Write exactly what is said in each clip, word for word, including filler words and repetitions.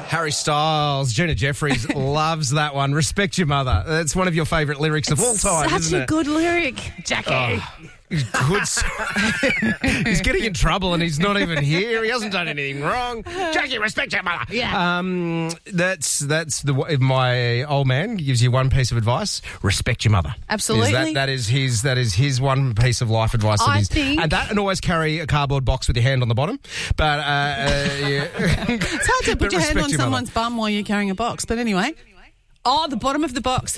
Harry Styles, Gina Jeffries loves that one. Respect your mother. It's one of your favourite lyrics of all time, Such isn't a it? good lyric, Jackie. Oh, he's good. He's getting in trouble and he's not even here. He hasn't done anything wrong. Jackie, respect your mother. Yeah. Um, that's that's the if my old man gives you one piece of advice: respect your mother. Absolutely. Is that, that is his that is his one piece of life advice. That I he's, think- and that and always carry a cardboard box with your hand on the bottom. But uh, uh, yeah. It's hard to But put your hand respect on your someone's bum while you're carrying a box, but anyway. Oh, the bottom of the box.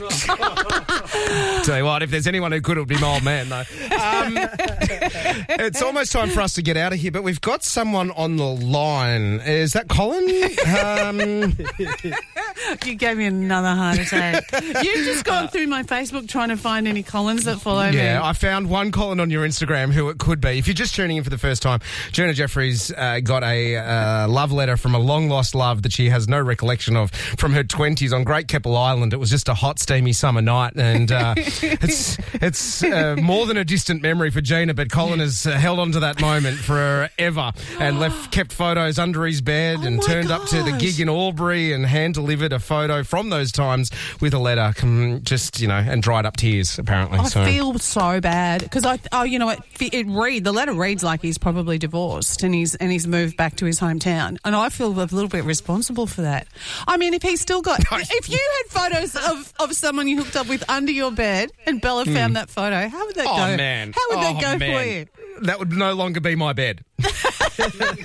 Tell you what, if there's anyone who could, it would be my old man, though. Um, it's almost time for us to get out of here, but we've got someone on the line. Is that Colin? Um, You gave me another heart attack. You've just gone through my Facebook trying to find any Collins that follow me. yeah, I found one Colin on your Instagram who it could be. If you're just tuning in for the first time, Gina Jeffries uh, got a uh, love letter from a long-lost love that she has no recollection of from her twenties on Great Keppel Island. It was just a hot, steamy summer night, and uh, it's it's uh, more than a distant memory for Gina, but Colin has uh, held on to that moment forever and left kept photos under his bed Oh and my turned up to the gosh. gig in Albury and hand-delivered a photo from those times with a letter, um, just, you know, and dried up tears, apparently. I so. feel so bad because I oh you know what it, it read the letter reads like he's probably divorced and he's and he's moved back to his hometown, and I feel a little bit responsible for that. I mean, if he's still got if you had photos of, of someone you hooked up with under your bed and Bella found that photo, how would that Oh, go? man. How would Oh, that go man. for you? That would no longer be my bed. See,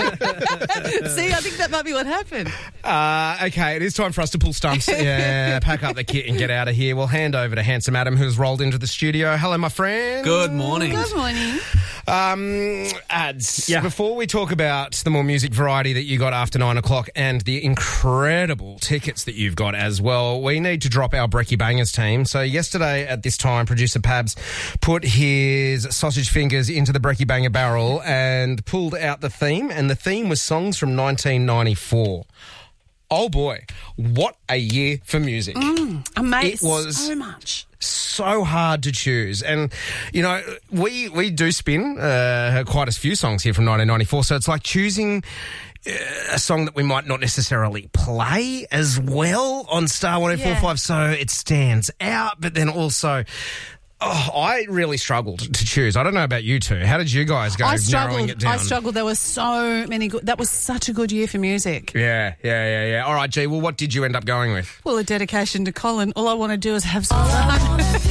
I think that might be what happened. Uh, okay, it is time for us to pull stumps. Yeah, pack up the kit and get out of here. We'll hand over to Handsome Adam, who's rolled into the studio. Hello, my friend. Good morning. Good morning. Um, ads. Yeah. Before we talk about the more music variety that you got after nine o'clock and the incredible tickets that you've got as well, we need to drop our Brekkie Bangers team. So yesterday at this time, producer Pabs put his sausage fingers into the Brekkie Banger barrel and pulled out the theme, and the theme was songs from nineteen ninety-four. Oh boy, what a year for music. Amazing. It was- so much. So hard to choose, and you know we we do spin uh, quite a few songs here from nineteen ninety-four, so it's like choosing uh, a song that we might not necessarily play as well on Star one oh four point five, so it stands out, but then also oh, I really struggled to choose. I don't know about you two. How did you guys go I narrowing struggled. it down? I struggled. There were so many good. That was such a good year for music. Yeah, yeah, yeah, yeah. All right, G, well, what did you end up going with? Well, a dedication to Colin. All I want to do is have some fun.